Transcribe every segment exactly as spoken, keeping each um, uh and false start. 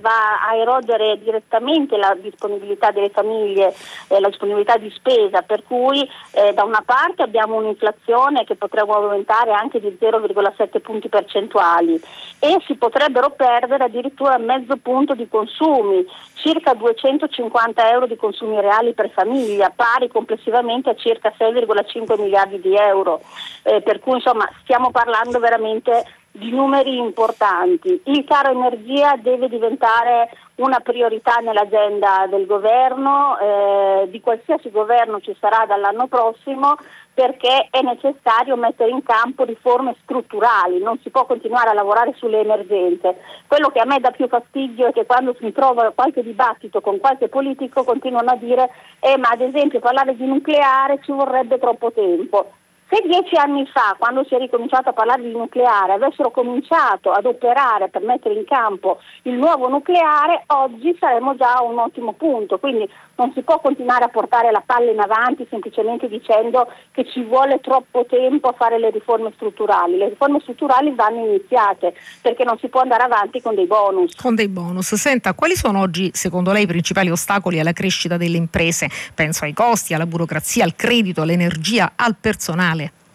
va a erodere direttamente la disponibilità delle famiglie, eh, la disponibilità di spesa, per cui eh, da una parte abbiamo un'inflazione che potrebbe aumentare anche di zero virgola sette punti percentuali e si potrebbero perdere addirittura mezzo punto di consumi, circa duecentocinquanta euro di consumi reali per famiglia, pari complessivamente a circa sei virgola cinque miliardi di euro, eh, per cui insomma stiamo parlando veramente di numeri importanti. Il caro energia deve diventare una priorità nell'agenda del governo, eh, di qualsiasi governo ci sarà dall'anno prossimo, perché è necessario mettere in campo riforme strutturali, non si può continuare a lavorare sulle emergenze. Quello che a me dà più fastidio è che quando si trova qualche dibattito con qualche politico continuano a dire eh, ma ad esempio parlare di nucleare ci vorrebbe troppo tempo. Se dieci anni fa, quando si è ricominciato a parlare di nucleare, avessero cominciato ad operare per mettere in campo il nuovo nucleare, oggi saremmo già a un ottimo punto. Quindi non si può continuare a portare la palla in avanti semplicemente dicendo che ci vuole troppo tempo a fare le riforme strutturali. Le riforme strutturali vanno iniziate, perché non si può andare avanti con dei bonus. Con dei bonus. Senta, quali sono oggi secondo lei i principali ostacoli alla crescita delle imprese? Penso ai costi, alla burocrazia, al credito, all'energia, al personale.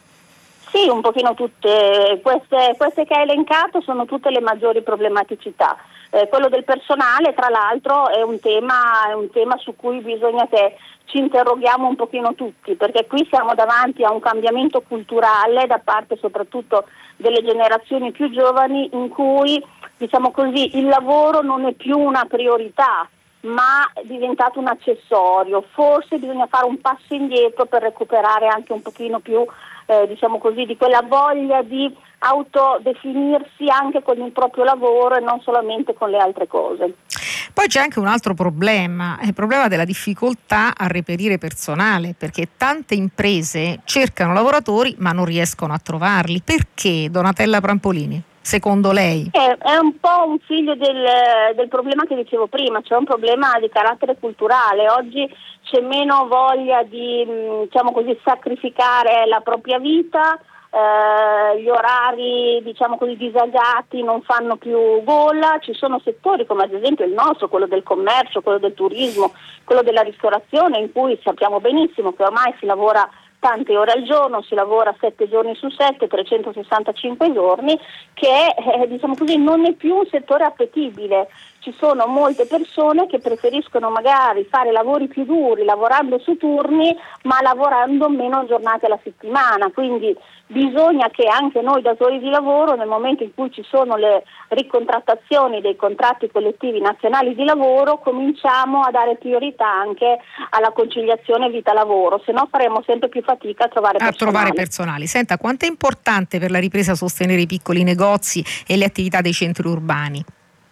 Sì, un pochino tutte queste, queste che hai elencato sono tutte le maggiori problematicità. Eh, quello del personale, tra l'altro, è un tema, è un tema su cui bisogna che ci interroghiamo un pochino tutti, perché qui siamo davanti a un cambiamento culturale da parte soprattutto delle generazioni più giovani, in cui, diciamo così, il lavoro non è più una priorità, ma è diventato un accessorio. Forse bisogna fare un passo indietro per recuperare anche un pochino più Eh, diciamo così, di quella voglia di autodefinirsi anche con il proprio lavoro e non solamente con le altre cose. Poi c'è anche un altro problema, è il problema della difficoltà a reperire personale, perché tante imprese cercano lavoratori ma non riescono a trovarli. Perché, Donatella Prampolini, secondo lei? È, è un po' un figlio del, del problema che dicevo prima, cioè un problema di carattere culturale. Oggi c'è meno voglia di, diciamo così, sacrificare la propria vita, eh, gli orari, diciamo così, disagiati non fanno più gola. Ci sono settori come ad esempio il nostro, quello del commercio, quello del turismo, quello della ristorazione, in cui sappiamo benissimo che ormai si lavora tante ore al giorno, si lavora sette giorni su sette, trecentosessantacinque giorni, che eh, diciamo così non è più un settore appetibile. Ci sono molte persone che preferiscono magari fare lavori più duri, lavorando su turni, ma lavorando meno giornate alla settimana. Quindi bisogna che anche noi datori di lavoro, nel momento in cui ci sono le ricontrattazioni dei contratti collettivi nazionali di lavoro, cominciamo a dare priorità anche alla conciliazione vita-lavoro, se no faremo sempre più fatica a trovare a personale. trovare personali. Senta, quanto è importante per la ripresa sostenere i piccoli negozi e le attività dei centri urbani?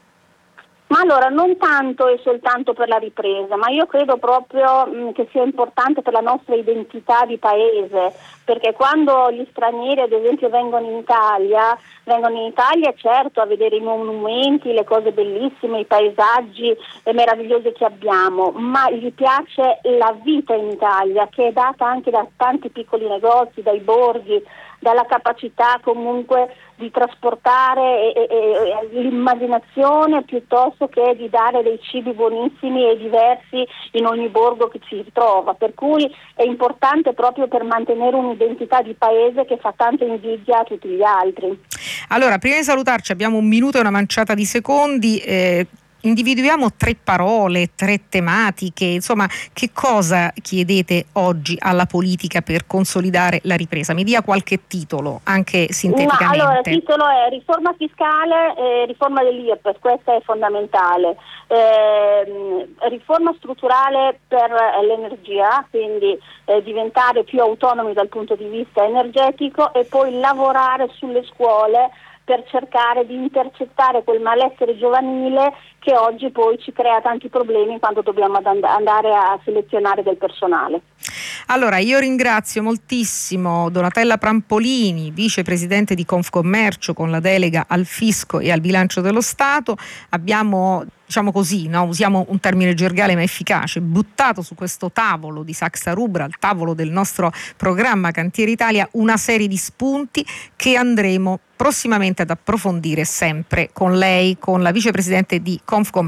Ma allora, non tanto e soltanto per la ripresa, ma io credo proprio mh, che sia importante per la nostra identità di paese, perché quando gli stranieri ad esempio vengono in Italia, vengono in Italia certo a vedere i monumenti, le cose bellissime, i paesaggi meravigliosi che abbiamo, ma gli piace la vita in Italia, che è data anche da tanti piccoli negozi, dai borghi, dalla capacità comunque di trasportare e, e, e l'immaginazione piuttosto che di dare dei cibi buonissimi e diversi in ogni borgo che ci trova, per cui è importante proprio per mantenere un'identità di paese che fa tanta invidia a tutti gli altri. Allora, prima di salutarci abbiamo un minuto e una manciata di secondi. Eh, individuiamo tre parole, tre tematiche, insomma, che cosa chiedete oggi alla politica per consolidare la ripresa? Mi dia qualche titolo, anche sinteticamente. Ma allora, il titolo è riforma fiscale e riforma dell'I R P E F, questa è fondamentale. Eh, riforma strutturale per l'energia, quindi eh, diventare più autonomi dal punto di vista energetico e poi lavorare sulle scuole per cercare di intercettare quel malessere giovanile che oggi poi ci crea tanti problemi quando dobbiamo andare a selezionare del personale. Allora, io ringrazio moltissimo Donatella Prampolini, vicepresidente di Confcommercio con la delega al fisco e al bilancio dello Stato. Abbiamo, diciamo così, no? Usiamo un termine gergale ma efficace, buttato su questo tavolo di Saxa Rubra, il tavolo del nostro programma Cantiere Italia, una serie di spunti che andremo prossimamente ad approfondire sempre con lei, con la vicepresidente di Confcommercio.